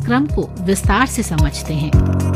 क्रम को विस्तार से समझते हैं।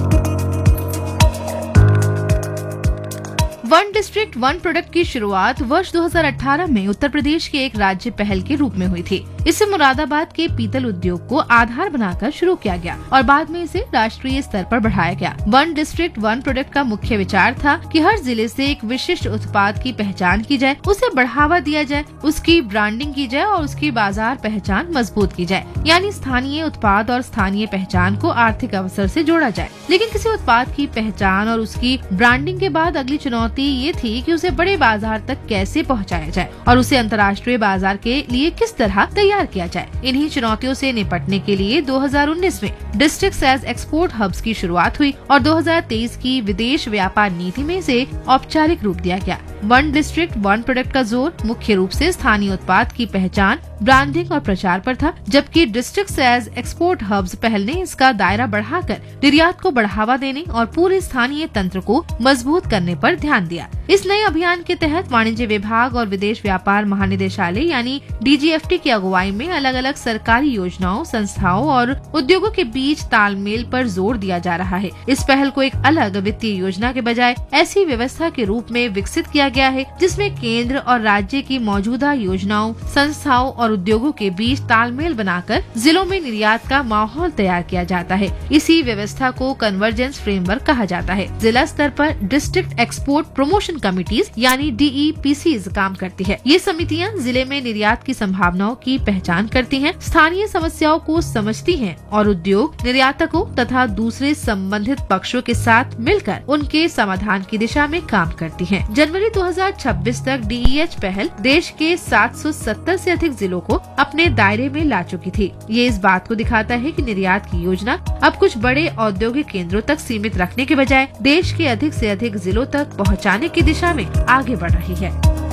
वन डिस्ट्रिक्ट वन प्रोडक्ट की शुरुआत वर्ष 2018 में उत्तर प्रदेश के एक राज्य पहल के रूप में हुई थी। इसे मुरादाबाद के पीतल उद्योग को आधार बनाकर शुरू किया गया और बाद में इसे राष्ट्रीय स्तर पर बढ़ाया गया। वन डिस्ट्रिक्ट वन प्रोडक्ट का मुख्य विचार था कि हर जिले से एक विशिष्ट उत्पाद की पहचान की जाए, उसे बढ़ावा दिया जाए, उसकी ब्रांडिंग की जाए और उसकी बाजार पहचान मजबूत की जाए। यानी स्थानीय उत्पाद और स्थानीय पहचान को आर्थिक अवसर से जोड़ा जाए। लेकिन किसी उत्पाद की पहचान और उसकी ब्रांडिंग के बाद अगली चुनौती ये थी कि उसे बड़े बाजार तक कैसे पहुंचाया जाए और उसे अंतर्राष्ट्रीय बाजार के लिए किस तरह तैयार किया जाए। इन्हीं चुनौतियों से निपटने के लिए 2019 में डिस्ट्रिक्ट्स एज एक्सपोर्ट हब्स की शुरुआत हुई और 2023 की विदेश व्यापार नीति में इसे औपचारिक रूप दिया गया। वन डिस्ट्रिक्ट वन प्रोडक्ट का जोर मुख्य रूप से स्थानीय उत्पाद की पहचान, ब्रांडिंग और प्रचार पर था, जबकि डिस्ट्रिक्ट्स एज एक्सपोर्ट हब्स पहल ने इसका दायरा बढ़ाकर निर्यात को बढ़ावा देने और पूरे स्थानीय तंत्र को मजबूत करने पर ध्यान दिया। इस नए अभियान के तहत वाणिज्य विभाग और विदेश व्यापार महानिदेशालय यानी DGFT की अगुवाई में अलग अलग सरकारी योजनाओं, संस्थाओं और उद्योगों के बीच तालमेल पर जोर दिया जा रहा है। इस पहल को एक अलग वित्तीय योजना के बजाय ऐसी व्यवस्था के रूप में विकसित किया गया है जिसमें केंद्र और राज्य की मौजूदा योजनाओं, संस्थाओं और उद्योगों के बीच तालमेल बनाकर जिलों में निर्यात का माहौल तैयार किया जाता है। इसी व्यवस्था को कन्वर्जेंस फ्रेमवर्क कहा जाता है। जिला स्तर पर डिस्ट्रिक्ट एक्सपोर्ट प्रमोशन कमिटीज यानी DEPCs काम करती है। ये समितियां जिले में निर्यात की संभावनाओं की पहचान करती हैं, स्थानीय समस्याओं को समझती हैं और उद्योग, निर्यातकों तथा दूसरे संबंधित पक्षों के साथ मिलकर उनके समाधान की दिशा में काम करती हैं। जनवरी 2026 तक DEH पहल देश के 770 से अधिक जिलों को अपने दायरे में ला चुकी थी। ये इस बात को दिखाता है कि निर्यात की योजना अब कुछ बड़े औद्योगिक केंद्रों तक सीमित रखने के बजाय देश के अधिक से अधिक जिलों तक पहुंचाने की दिशा में आगे बढ़ रही है।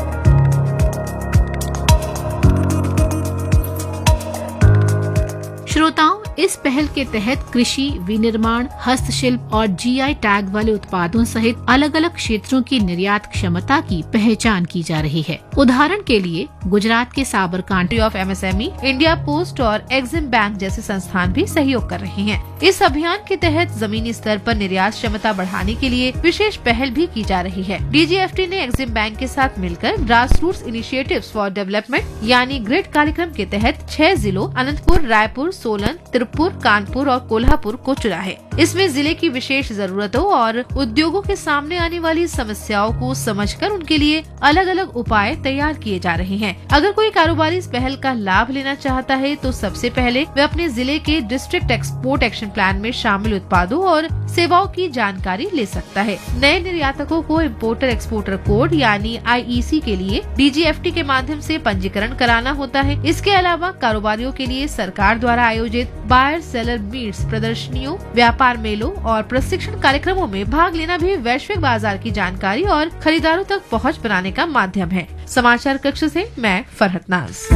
श्रोताओं, इस पहल के तहत कृषि, विनिर्माण, हस्तशिल्प और GI टैग वाले उत्पादों सहित अलग अलग क्षेत्रों की निर्यात क्षमता की पहचान की जा रही है। उदाहरण के लिए गुजरात के Sabarkantha of MSME, India post और एक्सिम बैंक जैसे संस्थान भी सहयोग कर रहे हैं। इस अभियान के तहत जमीनी स्तर पर निर्यात क्षमता बढ़ाने के लिए विशेष पहल भी की जा रही है। DGFT ने एक्सिम बैंक के साथ मिलकर grass roots initiatives for development यानी ग्रिड कार्यक्रम के तहत 6 जिलों अनंतपुर, रायपुर, सोलन, तिरुपुर, कानपुर और कोल्हापुर को चुना है। इसमें जिले की विशेष जरूरतों और उद्योगों के सामने आने वाली समस्याओं को समझकर उनके लिए अलग अलग उपाय तैयार किए जा रहे हैं। अगर कोई कारोबारी इस पहल का लाभ लेना चाहता है तो सबसे पहले वे अपने जिले के डिस्ट्रिक्ट एक्सपोर्ट एक्शन प्लान में शामिल उत्पादों और सेवाओं की जानकारी ले सकता है। नए निर्यातकों को इम्पोर्टर एक्सपोर्टर कोड यानी IEC के लिए DGFT के माध्यम से पंजीकरण कराना होता है। इसके अलावा कारोबारियों के लिए सरकार द्वारा आयोजित बायर सेलर मीट्स, प्रदर्शनियों, व्यापार मेलों और प्रशिक्षण कार्यक्रमों में भाग लेना भी वैश्विक बाजार की जानकारी और खरीदारों तक पहुंच बनाने का माध्यम है। समाचार कक्ष से मैं फरहत नाज।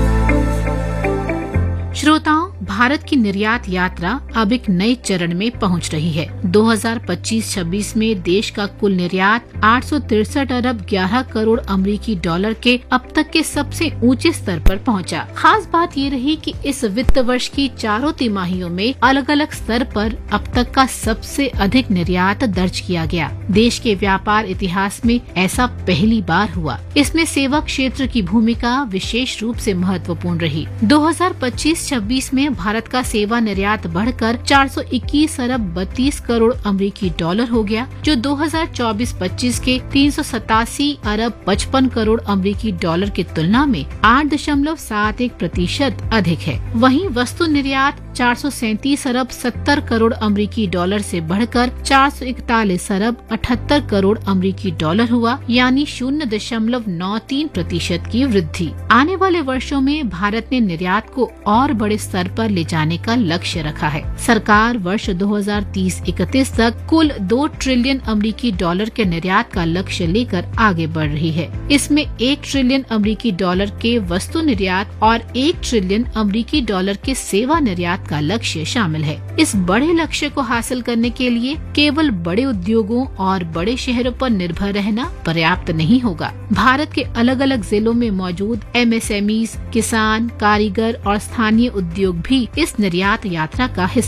श्रोताओं, भारत की निर्यात यात्रा अब एक नए चरण में पहुंच रही है। 2025-26 में देश का कुल निर्यात 863 अरब 11 करोड़ अमेरिकी डॉलर के अब तक के सबसे ऊंचे स्तर पर पहुंचा। खास बात ये रही कि इस वित्त वर्ष की चारों तिमाहियों में अलग अलग स्तर पर अब तक का सबसे अधिक निर्यात दर्ज किया गया। देश के व्यापार इतिहास में ऐसा पहली बार हुआ। इसमें सेवा क्षेत्र की भूमिका विशेष रूप से महत्वपूर्ण रही। 2025-26 में भारत का सेवा निर्यात बढ़कर 421 अरब 32 करोड़ अमेरिकी डॉलर हो गया, जो 2024-25 के 387 अरब 55 करोड़ अमेरिकी डॉलर की तुलना में 8.71% अधिक है। वहीं वस्तु निर्यात 437 अरब 70 करोड़ अमेरिकी डॉलर से बढ़कर 441 अरब 78 करोड़ अमेरिकी डॉलर हुआ, यानी 0.93% की वृद्धि। आने वाले वर्षों में भारत ने निर्यात को और बड़े स्तर पर ले जाने का लक्ष्य रखा है। सरकार वर्ष 2030-31 तक कुल 2 ट्रिलियन अमेरिकी डॉलर के निर्यात का लक्ष्य लेकर आगे बढ़ रही है। इसमें 1 ट्रिलियन अमेरिकी डॉलर के वस्तु निर्यात और 1 ट्रिलियन अमेरिकी डॉलर के सेवा निर्यात का लक्ष्य शामिल है। इस बड़े लक्ष्य को हासिल करने के लिए केवल बड़े उद्योगों और बड़े शहरों पर निर्भर रहना पर्याप्त नहीं होगा। भारत के अलग अलग जिलों में मौजूद MSMEs, किसान, कारीगर और स्थानीय उद्योग भी इस निर्यात यात्रा का हिस्सा